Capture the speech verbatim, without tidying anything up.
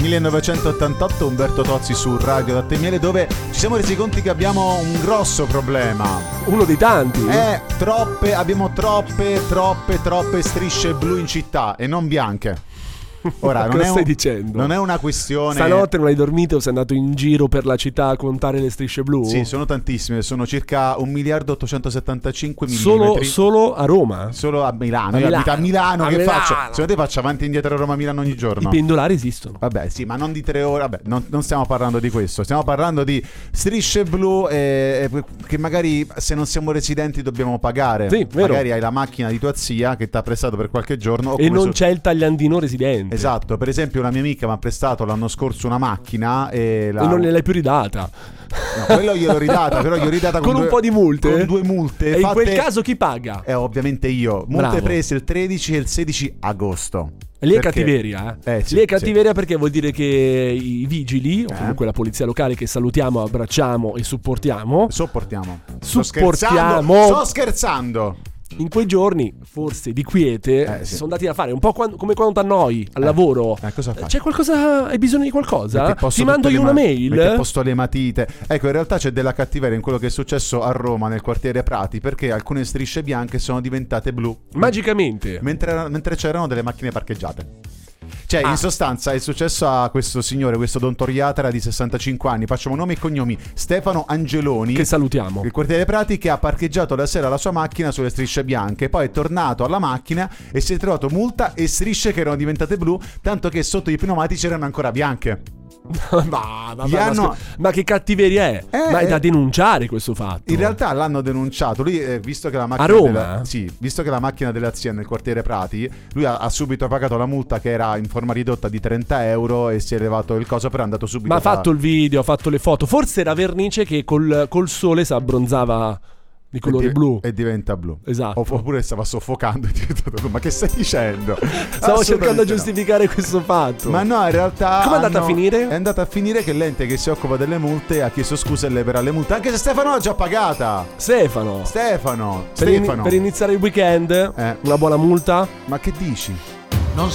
millenovecentottantotto, Umberto Tozzi su Radio Latte e Miele, dove ci siamo resi conto che abbiamo un grosso problema. Uno dei tanti. Eh, troppe, abbiamo troppe, troppe, troppe strisce blu in città e non bianche. Ora, non cosa è un, stai dicendo? Non è una questione. Stanotte non hai dormito o sei andato in giro per la città a contare le strisce blu? Sì, sono tantissime, sono circa un miliardo ottocentosettantacinque solo, millimetri. Solo a Roma? Solo a Milano. A Io Milano. abito a Milano, A che Milano. faccio? Secondo te faccio avanti e indietro a Roma Milano ogni giorno? I pendolari esistono. Vabbè, sì, ma non di tre ore. Vabbè, non, non stiamo parlando di questo. Stiamo parlando di strisce blu eh, che magari se non siamo residenti dobbiamo pagare. Sì, vero. Magari hai la macchina di tua zia che ti ha prestato per qualche giorno. O E come non su- c'è il tagliandino residente. Esatto, per esempio una mia amica mi ha prestato l'anno scorso una macchina e, la... E non ne l'hai più ridata. No, quello gliel'ho ridata, però gliel'ho ridata con, Con un due, po' di multe? Con due multe. E in fatte... quel caso chi paga? Eh, ovviamente io. Multe Bravo. prese il tredici e il sedici agosto. Lì è Perché- cattiveria, eh? Eh, sì, Lì è sì. cattiveria perché vuol dire che i vigili, o Eh. comunque la polizia locale che salutiamo, abbracciamo e supportiamo, Sopportiamo. Sto Supportiamo. scherzando. Sto scherzando. in quei giorni, forse di quiete, Eh, sì. sono andati a fare un po' quando- come quando a noi al lavoro. Eh, cosa fai? C'è qualcosa? Hai bisogno di qualcosa? Metti a posto Ti mando tutte io le una ma- mail? metti a posto le matite. Ecco, in realtà c'è della cattiveria in quello che è successo a Roma, nel quartiere Prati, perché alcune strisce bianche sono diventate blu Magicamente. mentre, mentre c'erano delle macchine parcheggiate. Cioè, Ah. in sostanza è successo a questo signore, questo Don Toriatera di sessantacinque anni, facciamo nomi e cognomi, Stefano Angeloni, Che salutiamo. il quartiere Prati, che ha parcheggiato la sera la sua macchina sulle strisce bianche, poi è tornato alla macchina e si è trovato multa e strisce che erano diventate blu, tanto che sotto i pneumatici erano ancora bianche. ma, ma, Gli ma, hanno- ma, ma che cattiveria è? Eh, ma è da eh. denunciare questo fatto. In realtà l'hanno denunciato. Lui, eh, visto che la macchina A Roma? della, sì, visto che la macchina della zia nel quartiere Prati, lui ha, ha subito pagato la multa che era in forma ridotta di trenta euro e si è levato il coso, però è andato subito. Ma ha da- fatto il video, ha fatto le foto. Forse era vernice che col, col sole si abbronzava di colore e di- blu. e diventa blu. Esatto. Opp- Oppure stava soffocando e è diventato blu. Ma che stai dicendo? Stavo cercando di Assolutamente no. giustificare questo fatto. Ma no, in realtà Come è andata hanno- a finire? È andata a finire che l'ente che si occupa delle multe ha chiesto scusa e leverà le multe, anche se Stefano l'ha già pagata. Stefano, Stefano per, in- Stefano per iniziare il weekend, Eh. una buona multa. Ma che dici?